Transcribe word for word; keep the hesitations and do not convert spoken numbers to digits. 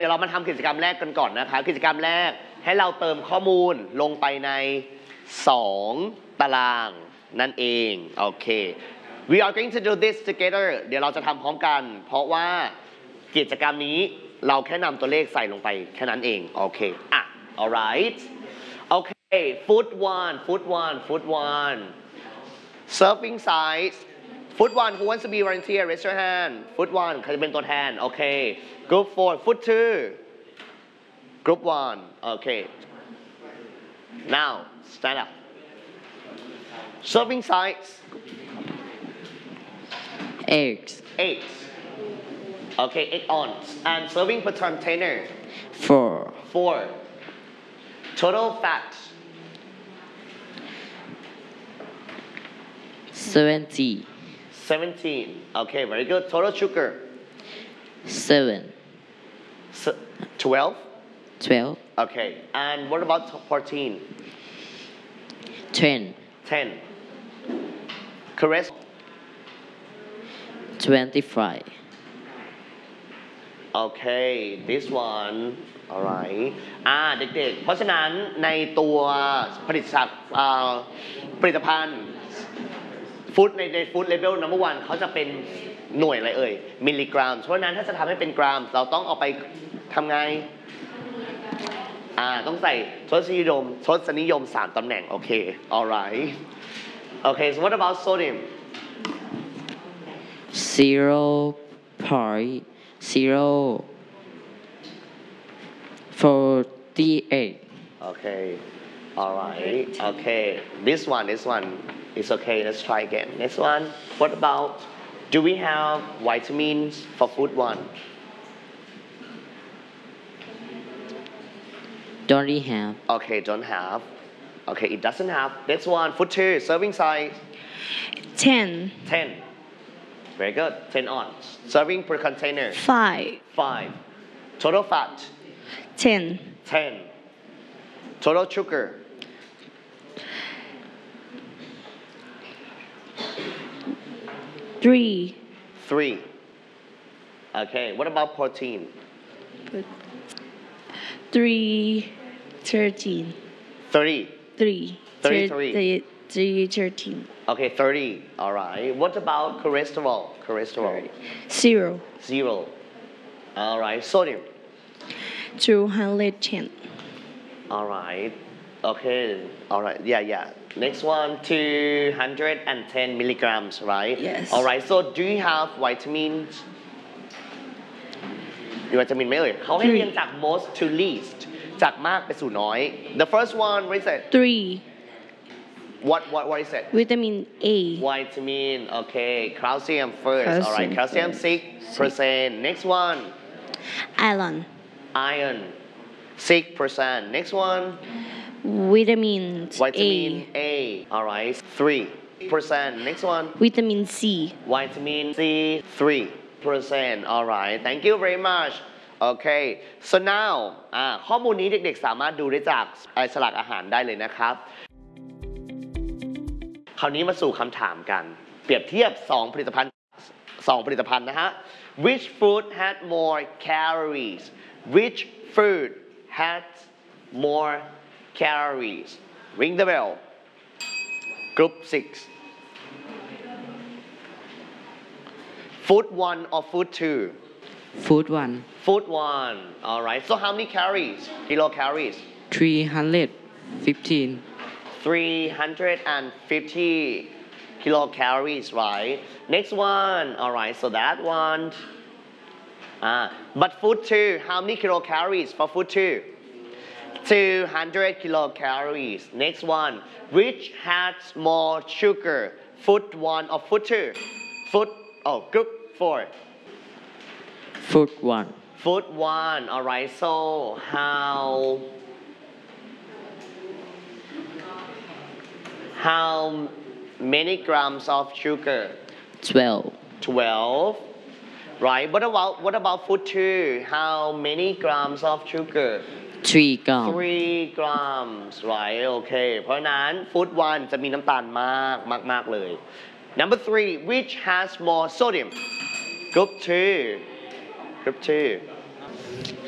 เดี๋ยวเรามาทำกิจกรรมแรกกันก่อนนะคะกิจกรรมแรกให้เราเติมข้อมูลลงไปในสองตารางนั่นเองโอเค we are going to do this together เดี๋ยวเราจะทำพร้อมกันเพราะว่ากิจกรรมนี้เราแค่นำตัวเลขใส่ลงไปแค่นั้นเองโอเคอ่ะ alright โอเค foot one foot one foot one serving size foot one who wants to be volunteer raise your hand foot one ใครจะเป็นตัวแทนโอเค group four foot two group one โอเค now stand up serving size eight eight okay eight ounce and serving per container four four total fat seventy seventeen okay very good total sugar seven twelve twelve okay and what about protein ten ten cholesterol twenty-five okay this one alright อ่าเด็กๆเพราะฉะนั้นในตัวผลิตภัณฑ์ผลิตภัณฑ์ฟู้ดในในฟู้ดเลเวลนัมเบอร์วันเขาจะเป็นหน่วยอะไรเอ่ยมิลลิกรัมเพราะฉะนั้นถ้าจะทำให้เป็นกรัมเราต้องเอาไปทำไงอ่าต้องใส่ทศนิยมทศนิยมสามตำแหน่งโอเค alright okay so what about sodium zero point zero forty-eight okay alright okay this one this one is okay let's try again next one what about do we have vitamins for food one don't we have okay don't have okay it doesn't have next one food two serving size ten ten very good ten ounce serving per container five five total fat ten ten total sugar three three okay what about protein three thirteen thirty three Thirty-three. Thir- three thirteen okay thirty alright what about cholesterol cholesterol zero zero alright sodium two hundred ten alright okay alright yeah yeah next one two hundred ten milligrams right Yes. alright so do you have vitamins มีวิตามินไหมเอ่ยเขาให้เรียงจาก most to least จากมากไปสู่น้อย the first one what is it three what what what is it vitamin A vitamin okay calcium first Calcium alright calcium first. six percent next one iron iron six percent next one vitamin vitamin A A alright three percent next one vitamin C vitamin C three percent alright thank you very much okay so now อ่าข้อมูลนี้เด็กๆสามารถดูได้จากฉลากอาหารได้เลยนะครับคราวนี้มาสู่คำถามกันเปรียบเทียบสองผลิตภัณฑ์สองผลิตภัณฑ์นะฮะ which food had more calories which food had more calories ring the bell group six food one or food two food one food one alright so how many calories kilocalories three hundred fifteen three hundred fifty kilocalories right next one alright so that one ah but food two how many kilocalories for food two two hundred kilocalories next one which has more sugar food one or food two food oh group four food one food one alright so how how many grams of sugar twelve twelve right what about what about food two how many grams of sugar three gram three grams right okay เพราะฉะนั้น food one จะมีน้ำตาลมากมากมากเลย number three which has more sodium group two group two